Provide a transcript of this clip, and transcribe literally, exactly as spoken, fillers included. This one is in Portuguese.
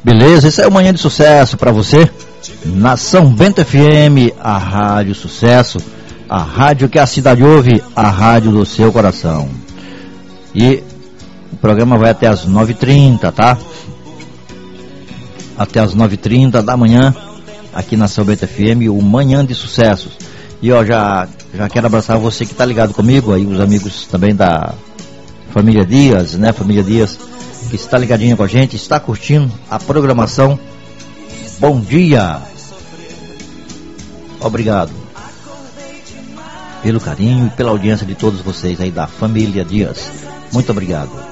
Beleza, esse é o Manhã de Sucesso para você, na São Bento F M, a Rádio Sucesso, a rádio que a cidade ouve, a rádio do seu coração. E o programa vai até as nove e trinta, tá? Até as nove e trinta da manhã, aqui na São Bento F M, o Manhã de Sucessos. E ó, já, já quero abraçar você que tá ligado comigo, aí os amigos também da Família Dias, né? Família Dias, que está ligadinha com a gente, está curtindo a programação. Bom dia! Obrigado pelo carinho e pela audiência de todos vocês aí da Família Dias. Muito obrigado.